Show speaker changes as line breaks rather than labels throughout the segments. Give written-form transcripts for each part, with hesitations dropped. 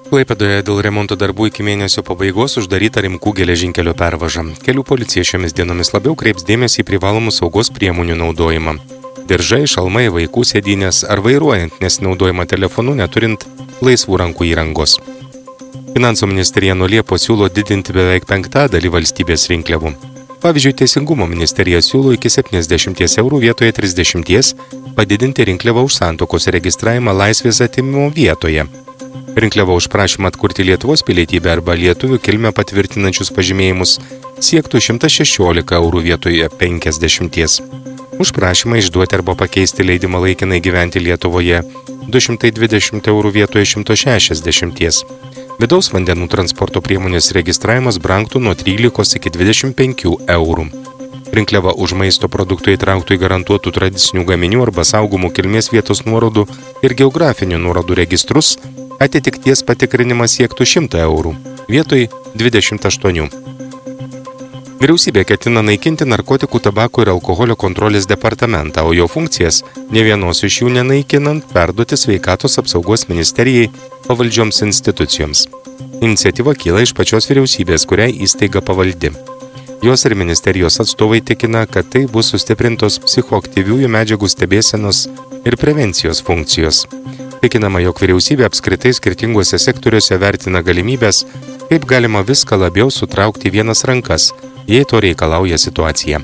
Klaipėdoje dėl remonto darbų iki mėnesio pabaigos uždaryta Rimkų geležinkelio pervaža. Kelių policija šiomis dienomis labiau kreips dėmesį į privalomų saugos priemonių naudojimą. Diržai, šalmai, vaikų sėdynės ar vairuojant nesinaudojimą telefonu neturint laisvų rankų įrangos. Finansų ministerija nuo Liepos siūlo didinti beveik 5% valstybės rinkliavų. Pavyzdžiui, Teisingumo ministerija siūlo iki 70 eurų vietoje 30 padidinti rinkliavą už santuokos registravimą laisvės atėmimo vietoje. Rinkliava už prašymą atkurti Lietuvos pilietybę arba lietuvių kilmę patvirtinančius pažymėjimus siektų 116 eurų vietoje 50. Už prašymą išduoti arba pakeisti leidimą laikinai gyventi Lietuvoje 220 eurų vietoje 160. Vidaus vandenų transporto priemonės registravimas brangtų nuo 13 iki 25 eurų. Rinkliava už maisto produktų įtrauktų į garantuotų tradicinių gaminių arba saugomų kilmės vietos nuorodų ir geografinių nuorodų registrus atitikties patikrinimas siektų 100 eurų, vietoj 28. Vyriausybė ketina naikinti narkotikų, tabako ir alkoholio kontrolės departamentą, o jo funkcijas, ne vienos iš jų nenaikinant, perduoti sveikatos apsaugos ministerijai pavaldžioms institucijoms. Iniciatyva kyla iš pačios vyriausybės, kuriai įstaiga pavaldi. Jos ir ministerijos atstovai tikina, kad tai bus sustiprintos psichoaktyviųjų medžiagų stebėsenos ir prevencijos funkcijos. Tikinama, jog vyriausybė apskritai skirtinguose sektoriuose vertina galimybės, kaip galima viską labiau sutraukti vienas rankas, jei to reikalauja situacija.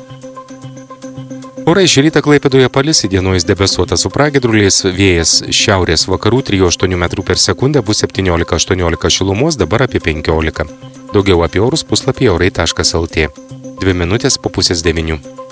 Orai šį rytą Klaipėdoje palis, įdienojus debesuota su pragiedruliais, vėjas šiaurės vakarų 3,8 m/s bus 17-18 šilumos, dabar apie 15. Daugiau apie orus puslapyje orai.lt. 2 minutės po 8:30.